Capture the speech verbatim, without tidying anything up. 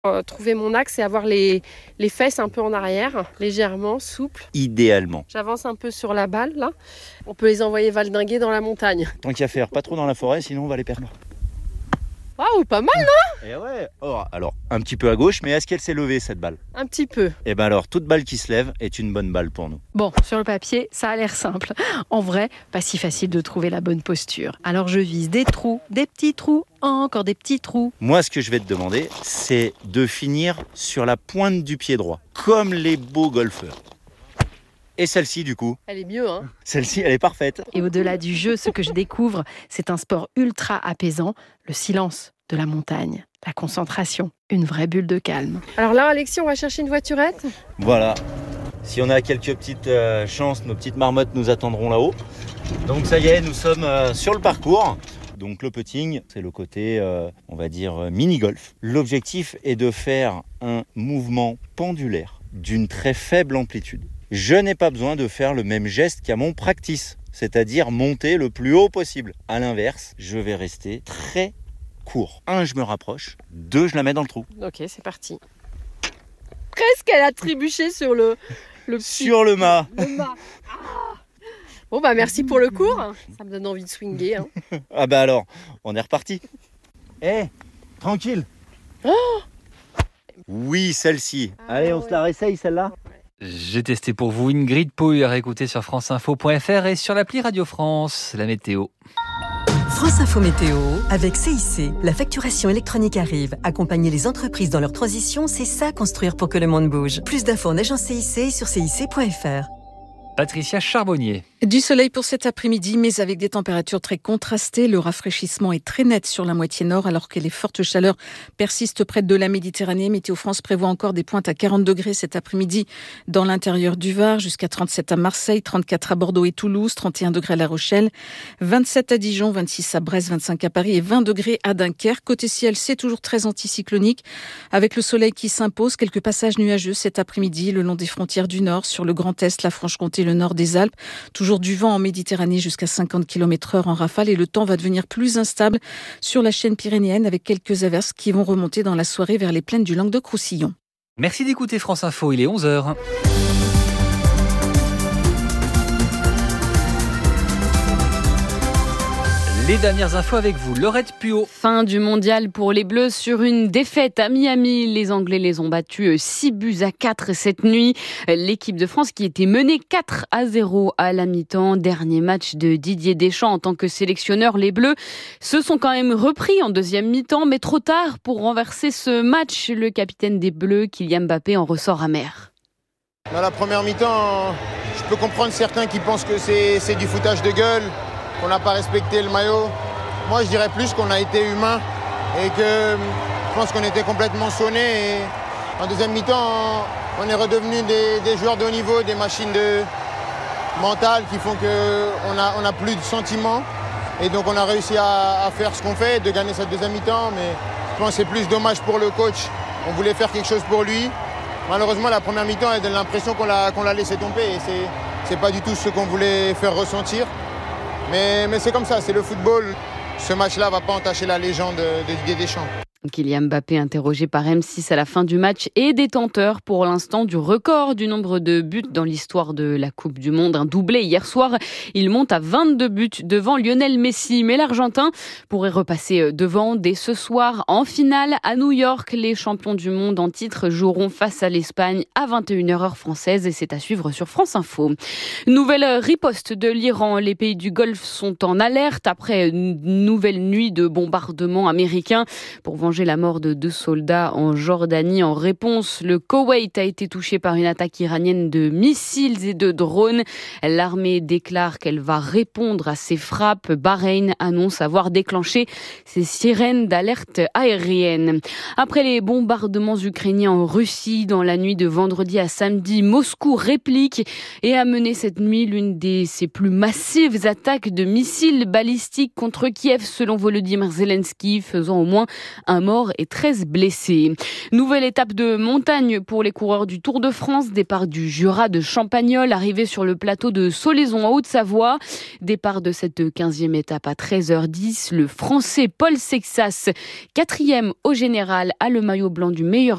Euh, trouver mon axe et avoir les, les fesses un peu en arrière, légèrement, souples. Idéalement. J'avance un peu sur la balle, là. On peut les envoyer valdinguer dans la montagne. Tant qu'à faire, pas trop dans la forêt, sinon on va les perdre. Waouh, pas mal, non? Et ouais. Oh, alors, un petit peu à gauche, mais est-ce qu'elle s'est levée, cette balle? Un petit peu. Et ben alors, toute balle qui se lève est une bonne balle pour nous. Bon, sur le papier, ça a l'air simple. En vrai, pas si facile de trouver la bonne posture. Alors je vise des trous, des petits trous, encore des petits trous. Moi, ce que je vais te demander, c'est de finir sur la pointe du pied droit, comme les beaux golfeurs. Et celle-ci, du coup, Elle est mieux, hein? celle-ci, elle est parfaite. Et au-delà du jeu, ce que je découvre, c'est un sport ultra apaisant, le silence de la montagne, la concentration, une vraie bulle de calme. Alors là, Alexis, on va chercher une voiturette. Voilà. Si on a quelques petites euh, chances, nos petites marmottes nous attendront là-haut. Donc ça y est, nous sommes euh, sur le parcours. Donc le putting, c'est le côté, euh, on va dire, euh, mini-golf. L'objectif est de faire un mouvement pendulaire d'une très faible amplitude. Je n'ai pas besoin de faire le même geste qu'à mon practice, c'est-à-dire monter le plus haut possible. À l'inverse, je vais rester très court. Un, je me rapproche. Deux, je la mets dans le trou. Ok, c'est parti. Presque, elle a trébuché sur le... le petit... Sur le mât. Le mât. Ah. Bon, bah merci pour le cours. Ça me donne envie de swinguer. Hein. Ah bah alors, on est reparti. Eh, hey, tranquille. Oh, oui, celle-ci. Ah, Allez, on ouais. se la réessaye, celle-là. J'ai testé pour vous Ingrid Poher à écouter sur franceinfo point f r et sur l'appli Radio France, la météo. France Info Météo avec C I C. La facturation électronique arrive. Accompagner les entreprises dans leur transition, c'est ça construire pour que le monde bouge. Plus d'infos en agence C I C sur C I C point F R. Patricia Charbonnier. Du soleil pour cet après-midi, mais avec des températures très contrastées. Le rafraîchissement est très net sur la moitié nord, alors que les fortes chaleurs persistent près de la Méditerranée. Météo France prévoit encore des pointes à quarante degrés cet après-midi dans l'intérieur du Var, jusqu'à trente-sept à Marseille, trente-quatre à Bordeaux et Toulouse, trente et un degrés à La Rochelle, vingt-sept à Dijon, vingt-six à Brest, vingt-cinq à Paris et vingt degrés à Dunkerque. Côté ciel, c'est toujours très anticyclonique, avec le soleil qui s'impose. Quelques passages nuageux cet après-midi le long des frontières du Nord, sur le Grand Est, la Franche-Comté, le nord des Alpes. Toujours du vent en Méditerranée jusqu'à cinquante kilomètres heure en rafale et le temps va devenir plus instable sur la chaîne pyrénéenne avec quelques averses qui vont remonter dans la soirée vers les plaines du Languedoc-Roussillon. Merci d'écouter France Info, il est onze heures. Les dernières infos avec vous, Laurette Puot. Fin du mondial pour les Bleus sur une défaite à Miami. Les Anglais les ont battus six buts à quatre cette nuit. L'équipe de France qui était menée quatre à zéro à la mi-temps. Dernier match de Didier Deschamps en tant que sélectionneur. Les Bleus se sont quand même repris en deuxième mi-temps, mais trop tard pour renverser ce match. Le capitaine des Bleus, Kylian Mbappé, en ressort amer. Dans la première mi-temps, je peux comprendre certains qui pensent que c'est, c'est du foutage de gueule, qu'on n'a pas respecté le maillot. Moi, je dirais plus qu'on a été humain et que je pense qu'on était complètement sonnés. En deuxième mi-temps, on est redevenu des, des joueurs de haut niveau, des machines de mentales qui font qu'on n'a on a plus de sentiments. Et donc, on a réussi à, à faire ce qu'on fait, de gagner cette deuxième mi-temps. Mais je pense que c'est plus dommage pour le coach. On voulait faire quelque chose pour lui. Malheureusement, la première mi-temps, elle donne l'impression qu'on l'a, qu'on l'a laissé tomber. Et c'est, c'est pas du tout ce qu'on voulait faire ressentir. Mais, mais c'est comme ça, c'est le football. Ce match-là ne va pas entacher la légende de Didier Deschamps. Kylian Mbappé, interrogé par M six à la fin du match, est détenteur pour l'instant du record du nombre de buts dans l'histoire de la Coupe du Monde. Un doublé hier soir, il monte à vingt-deux buts devant Lionel Messi. Mais l'Argentin pourrait repasser devant dès ce soir. En finale, à New York, les champions du monde en titre joueront face à l'Espagne à vingt et une heures heure française et c'est à suivre sur France Info. Nouvelle riposte de l'Iran. Les pays du Golfe sont en alerte après une nouvelle nuit de bombardements américains pour venger la mort de deux soldats en Jordanie. En réponse, le Koweït a été touché par une attaque iranienne de missiles et de drones. L'armée déclare qu'elle va répondre à ces frappes. Bahreïn annonce avoir déclenché ses sirènes d'alerte aérienne. Après les bombardements ukrainiens en Russie dans la nuit de vendredi à samedi, Moscou réplique et a mené cette nuit l'une de ses plus massives attaques de missiles balistiques contre Kiev selon Volodymyr Zelensky, faisant au moins un un mort et treize blessés. Nouvelle étape de montagne pour les coureurs du Tour de France. Départ du Jura de Champagnole, arrivé sur le plateau de Solaison en Haute-Savoie. Départ de cette quinzième étape à treize heures dix. Le Français Paul Sexas, quatrième au général, a le maillot blanc du meilleur